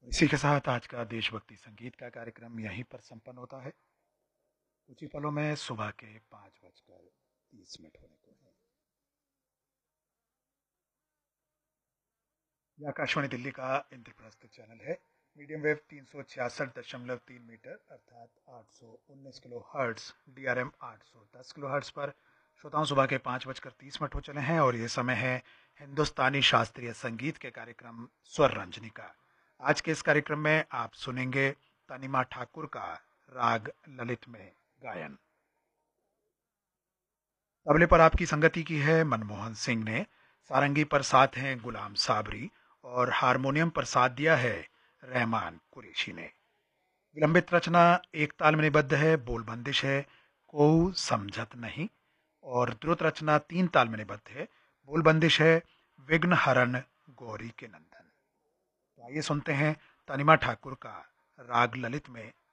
इसी के साथ आज का देशभक्ति संगीत का कार्यक्रम यहीं पर संपन्न होता है। कुछ ही पलों में सुबह के 5:30 होने को है। यह आकाशवाणी दिल्ली का इंद्रप्रस्थ चैनल है। मीडियम वेव 366.3 मीटर अर्थात 819 kilo hertz, DRM 810 kilo hertz पर श्रोताओं सुबह के 5:30 हो चले हैं और ये समय है हिंदुस्तानी शास्त्रीय संगीत के कार्यक्रम स्वर रंजनी का। आज के इस कार्यक्रम में आप सुनेंगे तनिमा ठाकुर का राग ललित में गायन। तबले पर आपकी संगति की है मनमोहन सिंह ने, सारंगी पर साथ हैं गुलाम साबरी और हारमोनियम पर साथ दिया है रहमान कुरैशी ने। विलंबित रचना एक ताल में निबद्ध है, बोल बंदिश है को समझत नहीं, और द्रुत रचना 3 ताल में निबद्ध है, बोल बंदिश है विघ्न हरण गौरी के नंदन। तो आइए सुनते हैं तनिमा ठाकुर का राग ललित में